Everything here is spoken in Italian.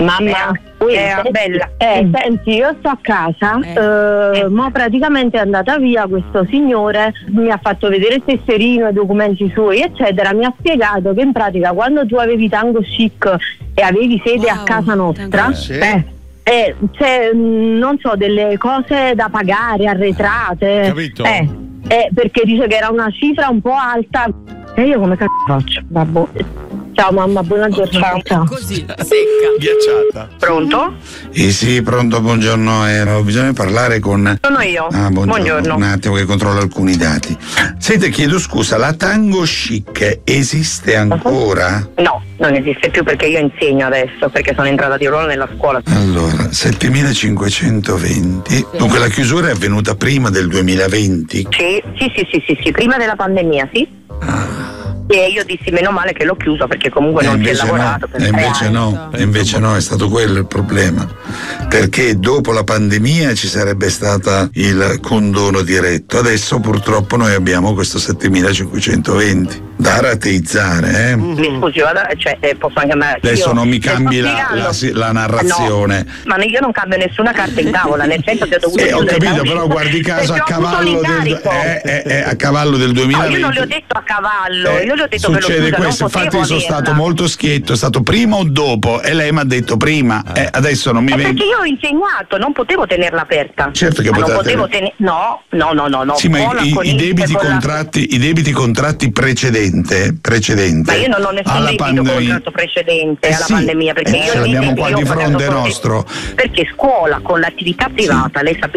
mamma, bella. Senti, io sto a casa, mo praticamente è andata via questo signore, mi ha fatto vedere il tesserino, i documenti suoi eccetera, mi ha spiegato che in pratica quando tu avevi Tango Chic e avevi sede a casa nostra, c'è non so, delle cose da pagare, arretrate. Capito? Perché dice che era una cifra un po' alta. E io come cazzo faccio? Babbo. Ciao mamma, buona giornata. Ciao. Così, secca. Ghiacciata. Pronto? Sì, pronto, buongiorno. Bisogna parlare con... Sono io. Buongiorno. Un attimo che controllo alcuni dati. Senti, chiedo scusa, la Tango Chic esiste ancora? No, non esiste più perché io insegno adesso, perché sono entrata di ruolo nella scuola. Allora, 7.520. Dunque la chiusura è avvenuta prima del 2020? Sì, prima della pandemia, sì. E io dissi meno male che l'ho chiuso perché comunque non si è lavorato. Invece no, è stato quello il problema. Perché dopo la pandemia ci sarebbe stato il condono diretto. Adesso purtroppo noi abbiamo questo 7.520 da rateizzare. Mi scusi, posso anche andare. Adesso non mi cambi la narrazione. No, ma io non cambio nessuna carta in tavola, nel senso che ho dovuto ho capito, però guardi caso a cavallo del 2020. No, io non le ho detto a cavallo, io le ho detto succede che questo, infatti io sono stato molto schietto, è stato prima o dopo? E lei mi ha detto prima, adesso non mi perché io ho insegnato, non potevo tenerla aperta. Certo che potevo tenere. No. Sì, ma i debiti contratti precedente. Ma io non ho nessun debito contratto precedente alla pandemia, perché io l'abbiamo qua di fronte nostro. Perché scuola con l'attività privata, lei sapeva